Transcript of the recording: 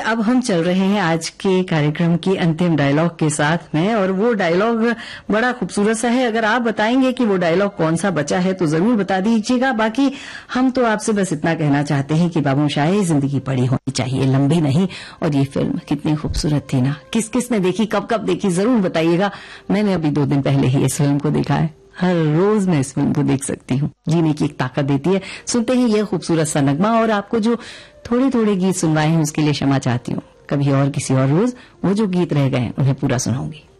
अब हम चल रहे हैं आज के कार्यक्रम की अंतिम डायलॉग के साथ में, और वो डायलॉग बड़ा खूबसूरत सा है। अगर आप बताएंगे कि वो डायलॉग कौन सा बचा है तो जरूर बता दीजिएगा। बाकी हम तो आपसे बस इतना कहना चाहते हैं कि बाबूशाही जिंदगी बड़ी होनी चाहिए, लंबी नहीं। और ये फिल्म कितनी खूबसूरत थी ना, किस किस ने देखी, कब कब देखी, जरूर बताइएगा। मैंने अभी 2 दिन पहले ही इस फिल्म को देखा है। हर रोज मैं इस फिल्म को देख सकती हूँ, जीने की एक ताकत देती है। सुनते ही यह खूबसूरत सा नगमा, और आपको जो थोड़े थोड़े गीत सुनवाए हैं उसके लिए क्षमा चाहती हूँ। कभी और किसी और रोज वो जो गीत रह गए हैं उन्हें पूरा सुनाऊंगी।